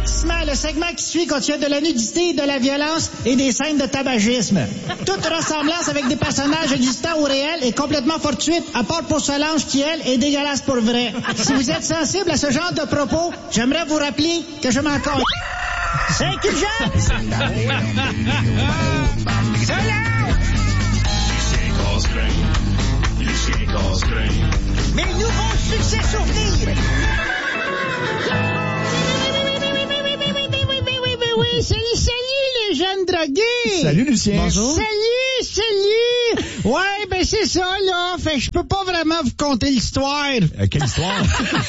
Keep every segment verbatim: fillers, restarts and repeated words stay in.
Avertissement, le segment qui suit contient de la nudité, de la violence et des scènes de tabagisme. Toute ressemblance avec des personnages existants ou réels est complètement fortuite, à part pour Solange qui, elle, est dégueulasse pour vrai. Si vous êtes sensible à ce genre de propos, j'aimerais vous rappeler que je m'en compte. C'est qui le Solange! Mes nouveaux succès souvenirs! Oui, salut, salut les jeunes drogués! Salut Lucien! Bonjour! Salut, salut! Ouais, ben c'est ça, là. Fait que je peux pas vraiment vous conter l'histoire. Euh, quelle histoire?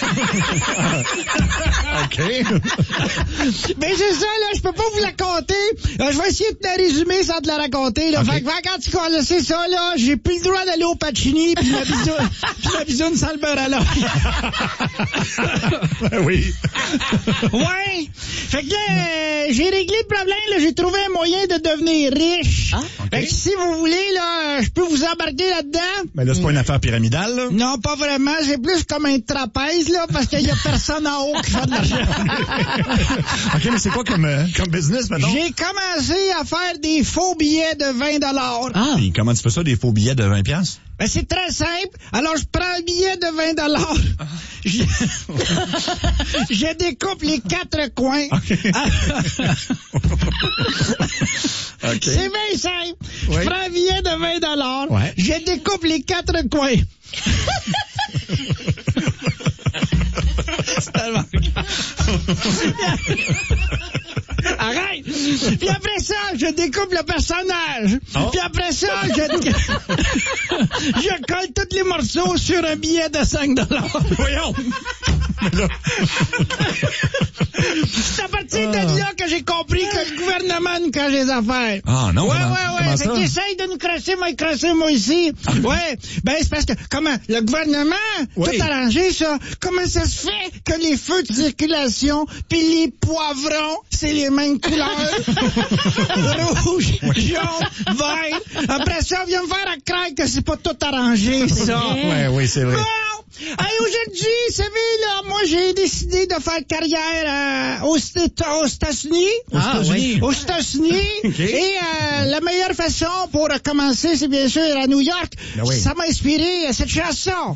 OK. Ben c'est ça, là, je peux pas vous la conter. Euh, je vais essayer de la résumer sans te la raconter, là. Okay. Fait que quand tu connais ça, là, j'ai plus le droit d'aller au Pacini pis ma bisoune, pis ma bisoune sans le beurre à l'oeil. Oui. Ouais. Fait que là, euh, j'ai réglé le problème, là. J'ai trouvé un moyen de devenir riche. Ah, OK. Fait que si vous voulez, là, je peux vous embarquer là-dedans. Mais là, c'est pas une affaire pyramidale, là? Non, pas vraiment. C'est plus comme un trapèze, là, parce qu'il y a personne en haut qui fait de l'argent. OK, mais c'est quoi comme, euh, comme business, maintenant? J'ai commencé à faire des faux billets de vingt dollars. Ah. Et comment tu fais ça, des faux billets de vingt piastres? Ben, c'est très simple. Alors, je prends un billet de vingt dollars. Je... je découpe les quatre coins. OK. OK. C'est bien simple. Oui. Je prends un billet de vingt dollars. Ouais. Je découpe les quatre coins. C'est tellement... Arrête! Puis après ça, je découpe le personnage. Oh. Puis après ça, je... je colle tous les morceaux sur un billet de cinq dollars. Voyons! Mais là... C'est à partir de là que j'ai compris que le gouvernement nous cache les affaires. Ah non, Ouais, comment, ouais, ouais. comment Fait ça? qu'il essaye de nous crasser, moi, crasser, moi, ici. Ouais. Ben, c'est parce que, comment, le gouvernement, Oui. tout arrangé, ça. Comment ça se fait que les feux de circulation pis les poivrons, c'est les mêmes couleurs? Rouge, jaune, vert. Après ça, viens me faire à craindre que c'est pas tout arrangé, ça. Ouais, oui, c'est vrai. Bon! Hey, aujourd'hui, vous savez, là, moi, j'ai décidé de faire carrière euh, aux, Éta- aux États-Unis. Ah, oui. Aux États-Unis. Okay. Et euh, la meilleure façon pour commencer, c'est bien sûr à New York. Ben oui. Ça m'a inspiré euh, cette chanson.